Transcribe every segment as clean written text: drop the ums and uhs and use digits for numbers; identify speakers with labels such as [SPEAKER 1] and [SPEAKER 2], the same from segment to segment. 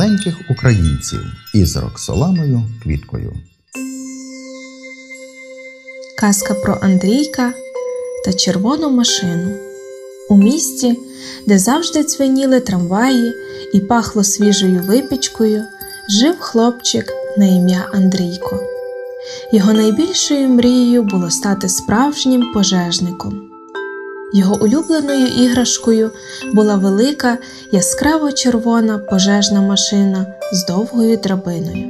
[SPEAKER 1] маленьких українців із Роксоланою Квіткою.
[SPEAKER 2] Казка про Андрійка та червону машину. У місті, де завжди дзвеніли трамваї і пахло свіжою випічкою, жив хлопчик на ім'я Андрійко. Його найбільшою мрією було стати справжнім пожежником. Його улюбленою іграшкою була велика, яскраво-червона пожежна машина з довгою драбиною.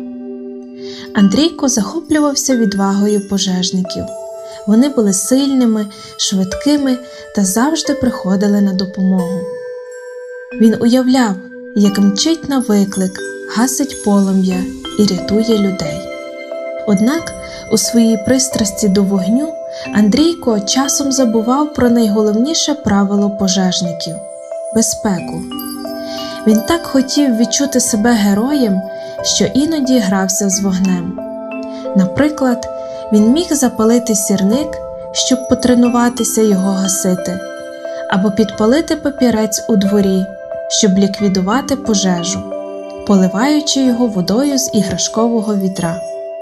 [SPEAKER 2] Андрійко захоплювався відвагою пожежників. Вони були сильними, швидкими та завжди приходили на допомогу. Він уявляв, як мчить на виклик, гасить полум'я і рятує людей. Однак у своїй пристрасті до вогню Андрійко часом забував про найголовніше правило пожежників – безпеку. Він так хотів відчути себе героєм, що іноді грався з вогнем. Наприклад, він міг запалити сірник, щоб потренуватися його гасити, або підпалити папірець у дворі, щоб ліквідувати пожежу, поливаючи його водою з іграшкового відра.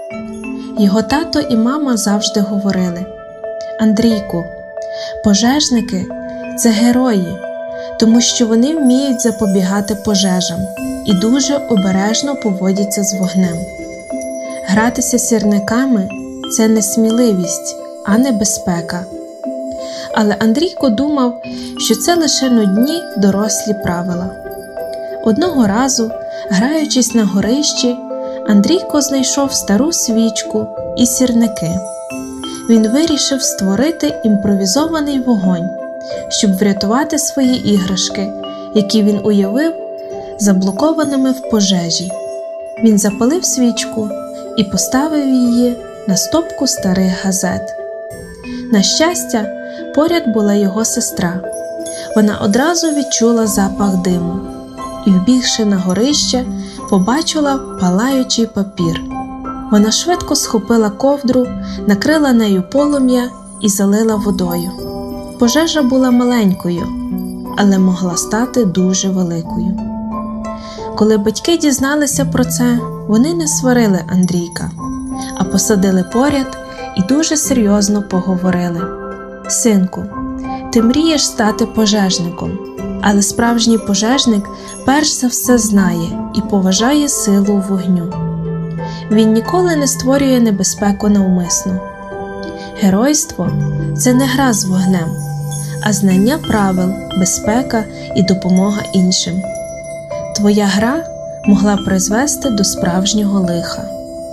[SPEAKER 2] Його тато і мама завжди говорили: «Андрійку, пожежники – це герої, тому що вони вміють запобігати пожежам і дуже обережно поводяться з вогнем. Гратися сірниками – це не сміливість, а небезпека». Але Андрійко думав, що це лише нудні дорослі правила. Одного разу, граючись на горищі, Андрійко знайшов стару свічку і сірники. Він вирішив створити імпровізований вогонь, щоб врятувати свої іграшки, які він уявив заблокованими в пожежі. Він запалив свічку і поставив її на стопку старих газет. На щастя, поряд була його сестра. Вона одразу відчула запах диму і, вбігши на горище, побачила палаючий папір. Вона швидко схопила ковдру, накрила нею полум'я і залила водою. Пожежа була маленькою, але могла стати дуже великою. Коли батьки дізналися про це, вони не сварили Андрійка, а посадили поряд і дуже серйозно поговорили: «Синку, ти мрієш стати пожежником, але справжній пожежник перш за все знає і поважає силу вогню. Він ніколи не створює небезпеку навмисно. Геройство – це не гра з вогнем, а знання правил, безпека і допомога іншим. Твоя гра могла призвести до справжнього лиха».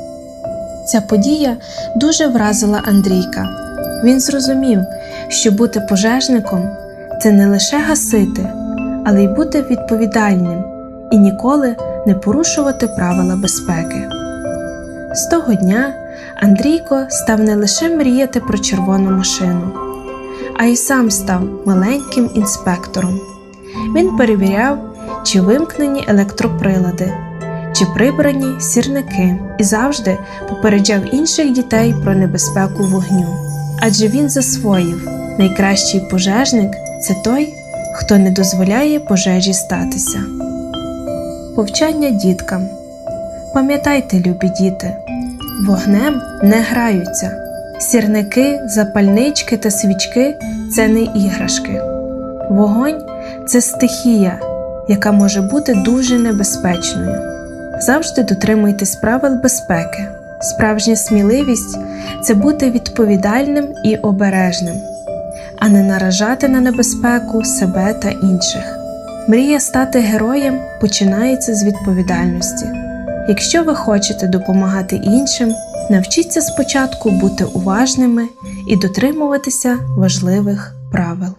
[SPEAKER 2] Ця подія дуже вразила Андрійка. Він зрозумів, що бути пожежником – це не лише гасити, але й бути відповідальним і ніколи не порушувати правила безпеки. З того дня Андрійко став не лише мріяти про червону машину, а й сам став маленьким інспектором. Він перевіряв, чи вимкнені електроприлади, чи прибрані сірники, і завжди попереджав інших дітей про небезпеку вогню. Адже він засвоїв: найкращий пожежник – це той, хто не дозволяє пожежі статися. Повчання діткам. Пам'ятайте, любі діти, вогнем не граються. Сірники, запальнички та свічки – це не іграшки. Вогонь – це стихія, яка може бути дуже небезпечною. Завжди дотримуйтесь правил безпеки. Справжня сміливість – це бути відповідальним і обережним, а не наражати на небезпеку себе та інших. Мрія стати героєм починається з відповідальності. Якщо ви хочете допомагати іншим, навчіться спочатку бути уважними і дотримуватися важливих правил.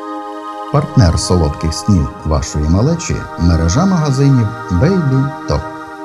[SPEAKER 1] Партнер солодких снів вашої малечі – мережа магазинів Baby Top.